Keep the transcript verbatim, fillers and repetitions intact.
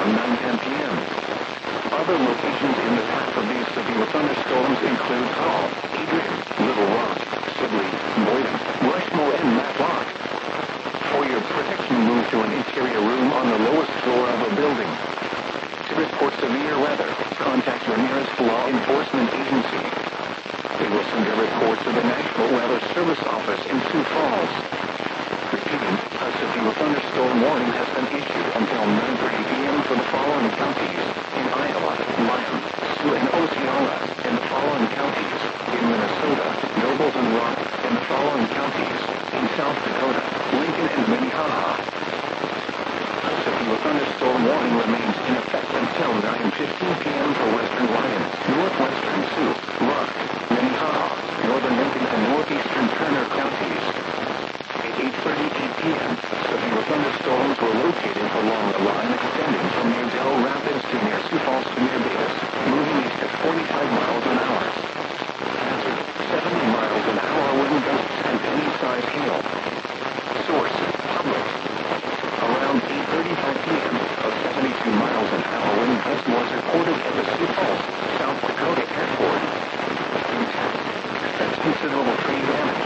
around nine ten p m Other locations in the path of these severe thunderstorms include Hall, Adrian, Little Rock, Sibley, Boyden, Rushmore, and Matlock. For your protection, move to an interior room on the lowest floor of a building. To report severe weather, contact your nearest law enforcement agency. They will send a report to the National Weather Service office in Sioux Falls. Repeating, a severe thunderstorm warning has been issued until nine thirty p m for the following counties: in Iowa, Lyon, Sioux, and Osceola, and the following counties: in Minnesota, Nobles and Rock, and the following counties: in South Dakota, Lincoln, and Minnehaha. A severe thunderstorm warning remains in effect until nine fifteen p m for western Lyon, northwestern Sioux, Rock, Minnehaha, northern Lincoln, and northeastern Turner counties. At eight thirty-eight p m, severe thunderstorms were located along a line extending from near Del Rapids to near Sioux Falls to near Davis, moving east at forty-five miles an hour. Hazard, seventy miles an hour wind gusts and any size hail. Source, public. Around eight thirty-five p m, a seventy-two miles an hour wind gust was reported at the Sioux Falls, South Dakota airport. Intent. Expect considerable tree damage.